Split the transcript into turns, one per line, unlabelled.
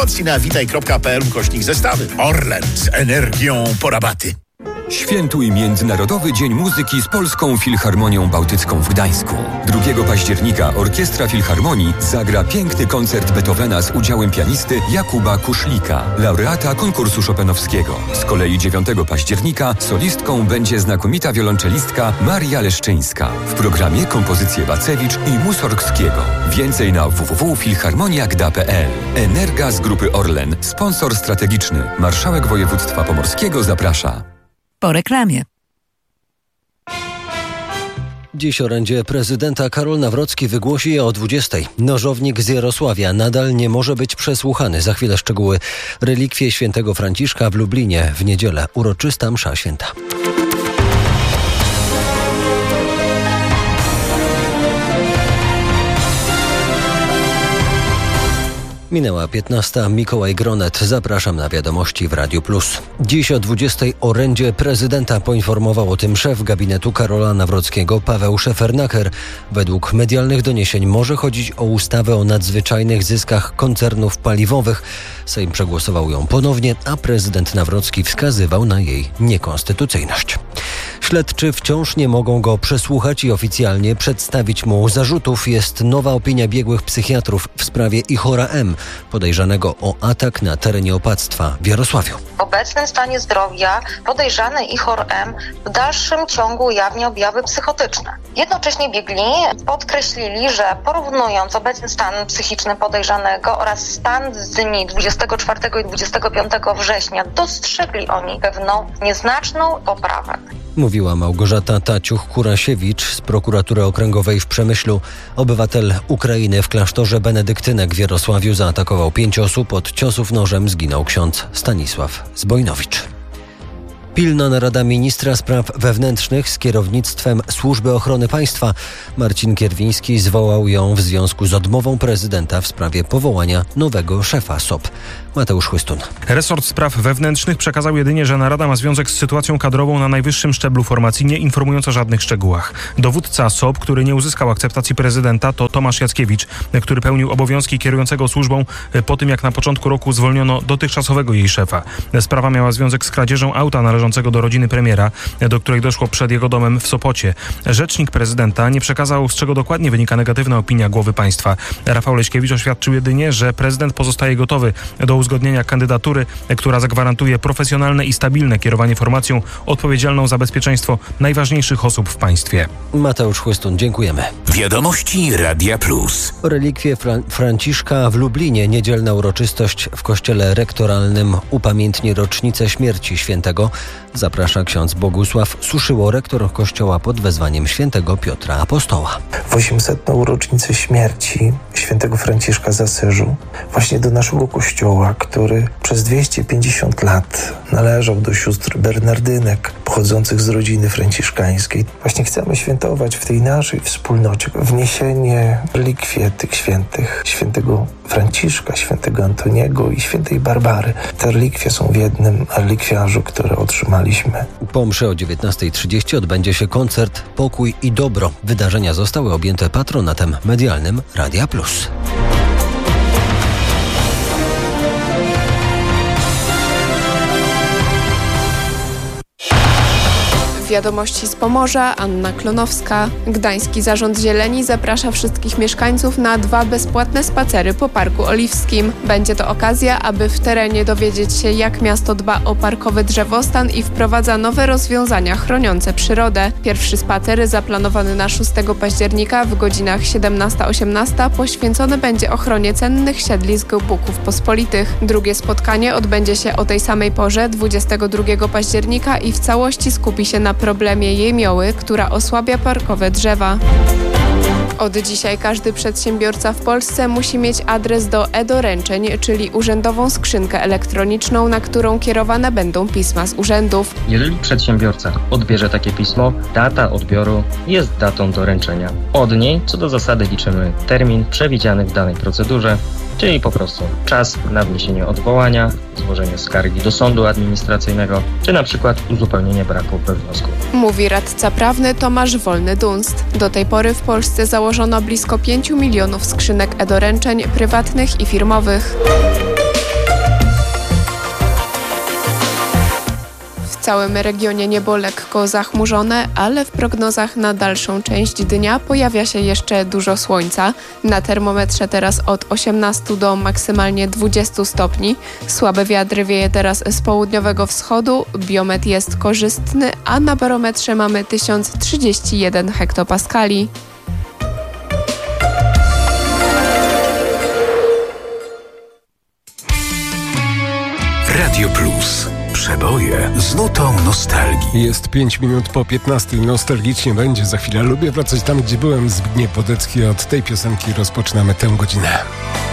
Opcji na witaj.pl/zestawy. Orlen z energią po rabaty.
Świętuj Międzynarodowy Dzień Muzyki z Polską Filharmonią Bałtycką w Gdańsku. 2 października Orkiestra Filharmonii zagra piękny koncert Beethovena z udziałem pianisty Jakuba Kuszlika, laureata konkursu chopinowskiego. Z kolei 9 października solistką będzie znakomita wiolonczelistka Maria Leszczyńska. W programie kompozycje Bacewicz i Mussorgskiego. Więcej na www.filharmoniagda.pl. Energa z Grupy Orlen, sponsor strategiczny. Marszałek Województwa Pomorskiego zaprasza.
Po reklamie.
Dziś orędzie prezydenta Karol Nawrocki wygłosi je o 20:00. Nożownik z Jarosławia nadal nie może być przesłuchany. Za chwilę szczegóły. Relikwie świętego Franciszka w Lublinie w niedzielę. Uroczysta msza święta. Minęła 15:00. Mikołaj Gronet. Zapraszam na wiadomości w Radiu Plus. Dziś o 20:00 orędzie prezydenta poinformował o tym szef gabinetu Karola Nawrockiego Paweł Szefernaker. Według medialnych doniesień może chodzić o ustawę o nadzwyczajnych zyskach koncernów paliwowych. Sejm przegłosował ją ponownie, a prezydent Nawrocki wskazywał na jej niekonstytucyjność. Śledczy wciąż nie mogą go przesłuchać i oficjalnie przedstawić mu zarzutów. Jest nowa opinia biegłych psychiatrów w sprawie Ihora M., podejrzanego o atak na terenie opactwa w Jarosławiu.
W obecnym stanie zdrowia podejrzany Ihor M. w dalszym ciągu ujawnia objawy psychotyczne. Jednocześnie biegli podkreślili, że porównując obecny stan psychiczny podejrzanego oraz stan z dni 24 i 25 września, dostrzegli oni pewną nieznaczną poprawę.
Mówiła Małgorzata Taciuch-Kurasiewicz z prokuratury okręgowej w Przemyślu. Obywatel Ukrainy w klasztorze benedyktynek w Jarosławiu zaatakował 5 osób. Od ciosów nożem zginął ksiądz Stanisław Zbojnowicz. Pilna narada ministra spraw wewnętrznych z kierownictwem Służby Ochrony Państwa. Marcin Kierwiński zwołał ją w związku z odmową prezydenta w sprawie powołania nowego szefa SOP. Mateusz Chłystun.
Resort Spraw Wewnętrznych przekazał jedynie, że narada ma związek z sytuacją kadrową na najwyższym szczeblu formacji, nie informując o żadnych szczegółach. Dowódca SOP, który nie uzyskał akceptacji prezydenta, to Tomasz Jackiewicz, który pełnił obowiązki kierującego służbą po tym, jak na początku roku zwolniono dotychczasowego jej szefa. Sprawa miała związek z kradzieżą auta należącego do rodziny premiera, do której doszło przed jego domem w Sopocie. Rzecznik prezydenta nie przekazał, z czego dokładnie wynika negatywna opinia głowy państwa. Rafał Leśkiewicz oświadczył jedynie, że prezydent pozostaje gotowy do uzgodnienia kandydatury, która zagwarantuje profesjonalne i stabilne kierowanie formacją odpowiedzialną za bezpieczeństwo najważniejszych osób w państwie.
Mateusz Chłystun, dziękujemy.
Wiadomości Radia Plus.
Relikwie Franciszka w Lublinie. Niedzielna uroczystość w kościele rektoralnym upamiętni rocznicę śmierci świętego. Zaprasza ksiądz Bogusław Suszyło, rektor kościoła pod wezwaniem świętego Piotra Apostoła.
W 800. rocznicę śmierci świętego Franciszka z Asyżu, właśnie do naszego kościoła, który przez 250 lat należał do sióstr Bernardynek pochodzących z rodziny franciszkańskiej. Właśnie chcemy świętować w tej naszej wspólnocie wniesienie relikwie tych świętych, świętego Franciszka, świętego Antoniego i świętej Barbary. Te relikwie są w jednym relikwiarzu, który otrzymaliśmy.
Po mszy o 19:30 odbędzie się koncert Pokój i Dobro. Wydarzenia zostały objęte patronatem medialnym Radia Plus.
Wiadomości z Pomorza, Anna Klonowska. Gdański Zarząd Zieleni zaprasza wszystkich mieszkańców na 2 bezpłatne spacery po Parku Oliwskim. Będzie to okazja, aby w terenie dowiedzieć się, jak miasto dba o parkowy drzewostan i wprowadza nowe rozwiązania chroniące przyrodę. Pierwszy spacer zaplanowany na 6 października w godzinach 17-18 poświęcony będzie ochronie cennych siedlisk Buków Pospolitych. Drugie spotkanie odbędzie się o tej samej porze 22 października i w całości skupi się na problemie jemioły, która osłabia parkowe drzewa. Od dzisiaj każdy przedsiębiorca w Polsce musi mieć adres do e-doręczeń, czyli urzędową skrzynkę elektroniczną, na którą kierowane będą pisma z urzędów.
Jeżeli przedsiębiorca odbierze takie pismo, data odbioru jest datą doręczenia. Od niej, co do zasady, liczymy termin przewidziany w danej procedurze, czyli po prostu czas na wniesienie odwołania, złożenie skargi do sądu administracyjnego, czy na przykład uzupełnienie braku we wniosku.
Mówi radca prawny Tomasz Wolny-Dunst. Do tej pory w Polsce założono blisko 5 milionów skrzynek e-doręczeń prywatnych i firmowych. całym regionie niebo lekko zachmurzone, ale w prognozach na dalszą część dnia pojawia się jeszcze dużo słońca. Na termometrze teraz od 18 do maksymalnie 20 stopni. Słaby wiatr wieje teraz z południowego wschodu, biometr jest korzystny, a na barometrze mamy 1031 hektopaskali.
Radio Plus. Przeboje z nutą nostalgii.
Jest 5 minut po 15. Nostalgicznie będzie za chwilę. Lubię wracać tam, gdzie byłem. Zbigniew Wodecki. Od tej piosenki rozpoczynamy tę godzinę.